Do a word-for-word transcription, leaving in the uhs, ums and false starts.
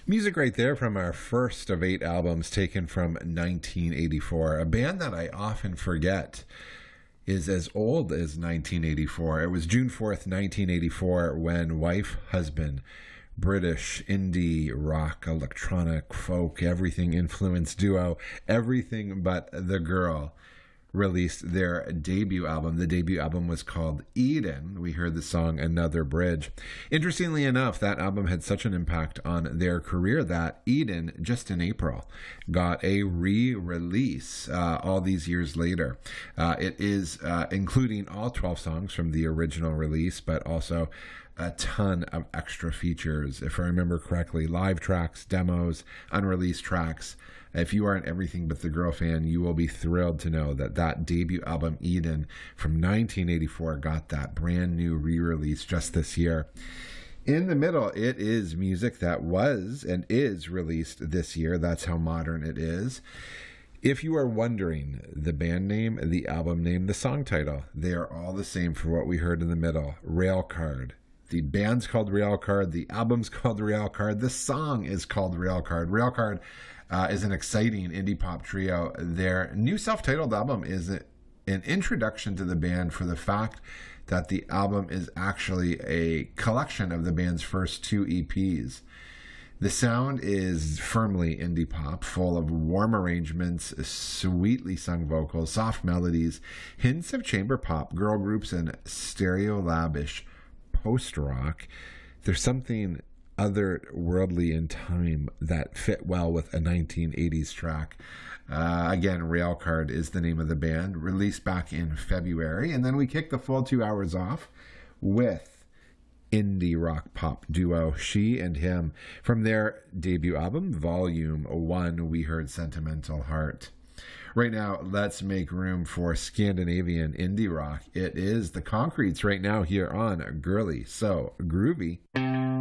Music right there from our first of eight albums taken from nineteen eighty-four. A band that I often forget is as old as nineteen eighty-four. It was June fourth, nineteen eighty-four, when Wife, Husband, British indie rock, electronic, folk, everything influenced duo, Everything But the Girl, released their debut album. The debut album was called Eden. We heard the song Another Bridge. Interestingly enough, that album had such an impact on their career that Eden, just in April, got a re-release uh, all these years later. Uh, it is uh, including all twelve songs from the original release, but also a ton of extra features. If I remember correctly, live tracks, demos, unreleased tracks. If you are an Everything But the Girl fan, you will be thrilled to know that that debut album, Eden, from nineteen eighty-four, got that brand new re-release just this year. In the middle, it is music that was and is released this year. That's how modern it is. If you are wondering, the band name, the album name, the song title, they are all the same for what we heard in the middle. Railcard. The band's called Railcard. The album's called Railcard. The song is called Railcard. Railcard uh, is an exciting indie pop trio. Their new self-titled album is a, an introduction to the band for the fact that the album is actually a collection of the band's first two E Ps. The sound is firmly indie pop, full of warm arrangements, sweetly sung vocals, soft melodies, hints of chamber pop, girl groups, and stereolab-ish post-rock. There's something otherworldly in time that fit well with a nineteen eighties track. Uh, again, Railcard is the name of the band, released back in February. And then we kick the full two hours off with indie rock pop duo She and Him. From their debut album, Volume one, we heard Sentimental Heart. Right now, let's make room for Scandinavian indie rock. It is the Concretes right now here on Girly So Groovy.